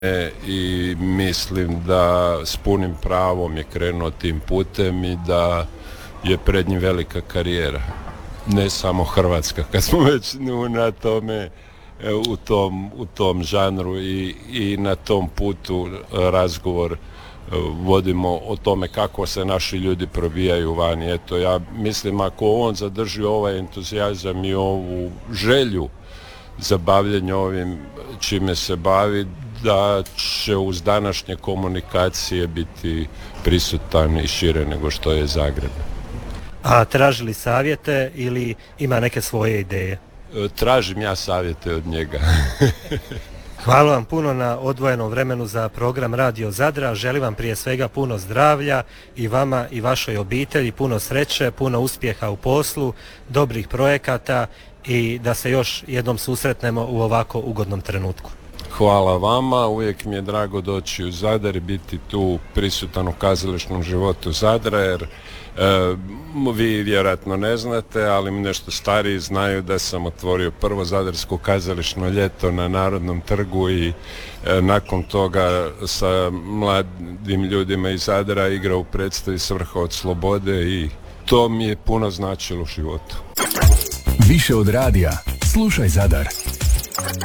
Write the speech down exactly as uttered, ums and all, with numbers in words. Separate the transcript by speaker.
Speaker 1: E, i mislim da s punim pravom je krenuo tim putem i da je pred njim velika karijera. Ne samo hrvatska, kad smo već na tome, u tom, u tom žanru i, i na tom putu razgovor vodimo o tome kako se naši ljudi probijaju vani. Eto, ja mislim ako on zadrži ovaj entuzijazam i ovu želju za bavljenje ovim čime se bavi, da će uz današnje komunikacije biti prisutan i šire nego što je Zagreb.
Speaker 2: A tražili savjete ili ima neke svoje ideje?
Speaker 1: Tražim ja savjete od njega.
Speaker 2: Hvala vam puno na odvojenom vremenu za program Radio Zadra. Želim vam prije svega puno zdravlja i vama i vašoj obitelji, puno sreće, puno uspjeha u poslu, dobrih projekata i da se još jednom susretnemo u ovako ugodnom trenutku.
Speaker 1: Hvala vama, uvijek mi je drago doći u Zadar i biti tu prisutan u kazališnom životu Zadra, jer e, vi vjerojatno ne znate, ali nešto stariji znaju da sam otvorio prvo zadarsko kazališno ljeto na Narodnom trgu i e, nakon toga sa mladim ljudima iz Zadra igrao u predstavi Svrha od slobode i to mi je puno značilo u životu.
Speaker 3: Više od radija, slušaj Zadar.